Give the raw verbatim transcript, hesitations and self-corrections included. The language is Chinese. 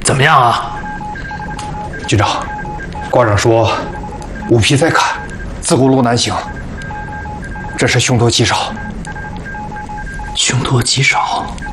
怎么样啊？ 局长，馆长说五匹在看，自古路难行，这是凶多吉少。 凶多吉少。